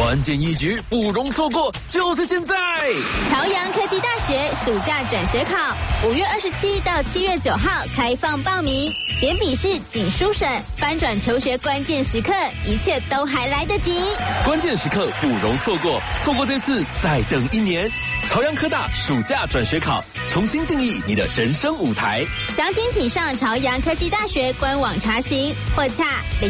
关键一局不容错过，就是现在！ 朝阳科技大学暑假转学考，5月27到7月9号开放报名，连笔试、仅书审、翻转求学关键时刻，一切都还来得及。 关键时刻不容错过，错过这次再等1年。朝阳科大暑假转学考，重新定义你的人生舞台。 详情请上朝阳科技大学官网查询，或洽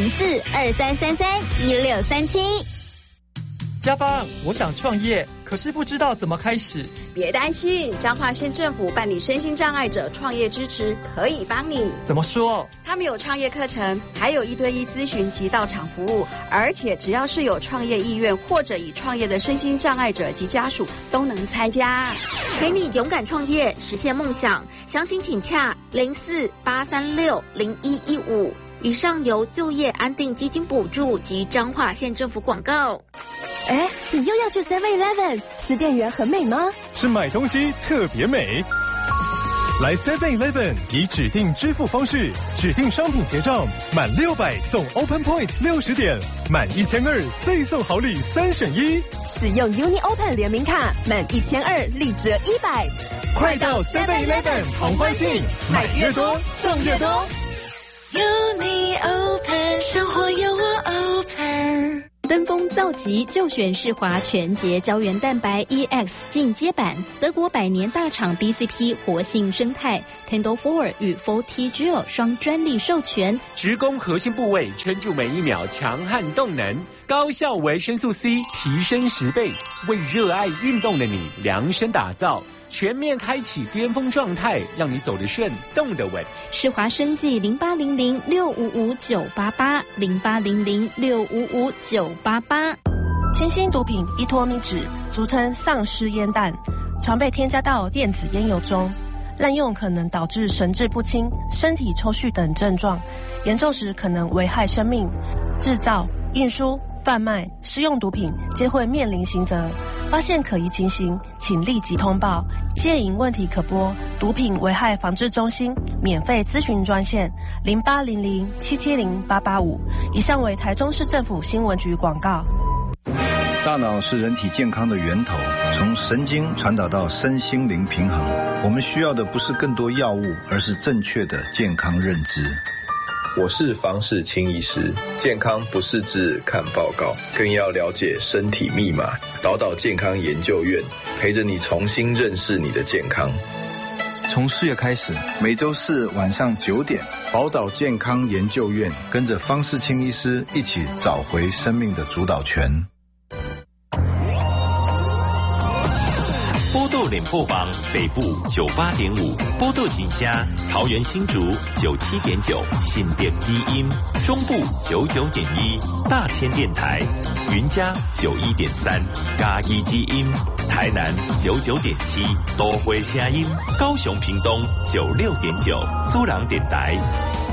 0423331637。 家芳，我想创业，可是不知道怎么开始。 别担心，彰化县政府办理身心障碍者创业支持，可以帮你。 怎么说？ 他们有创业课程，还有1对1咨询及到场服务，而且只要是有创业意愿或者已创业的身心障碍者及家属都能参加， 陪你勇敢创业，实现梦想。详情请洽0483601115。以上由就业安定基金补助及彰化县政府广告。 哎，你又要去 7-Eleven， 是店员很美吗？ 是买东西特别美。来 7-Eleven， 以指定支付方式，指定商品结账，满600送 Open Point 60点，满1200再送好礼3选1。 使用 Uni Open 联名卡，满1200立折100。 快到 7-Eleven 同欢庆，买越多送越多。 Uni Open， 生活有我 Open。 登峰造极，就选世华全节胶原蛋白 EX 进阶版，德国百年大厂 BCP 活性生态 Tendo4 与 4TGel 双专利授权， 直攻核心部位，撑住每1秒强悍动能，高效维生素 C 提升10倍，为热爱运动的你量身打造。全面开启巅峰状态，让你走得顺，动得稳。 世华生技0800655988 0800655988。 新兴毒品依托米酯，俗称丧尸烟弹，常被添加到电子烟油中，滥用可能导致神志不清、身体抽搐等症状，严重时可能危害生命。制造、运输、贩卖、施用毒品皆会面临刑责。发现可疑情形，请立即通报。戒瘾问题可拨毒品危害防治中心免费咨询专线0800770885。以上为台中市政府新闻局广告。 大脑是人体健康的源头，从神经传导到身心灵平衡。我们需要的不是更多药物，而是正确的健康认知。 我是方世清医师，健康不是只看报告，更要了解身体密码。岛岛健康研究院陪着你重新认识你的健康。 从4月开始，每周4晚上9点，宝岛健康研究院跟着方世清医师一起找回生命的主导权。 波豆脸破榜北部98.5，波豆新虾桃园新竹97.9，新店基因中部99.1，大千电台云嘉91.3，嘉义基因台南99.7，都会声音高雄屏东96.9，祖朗电台。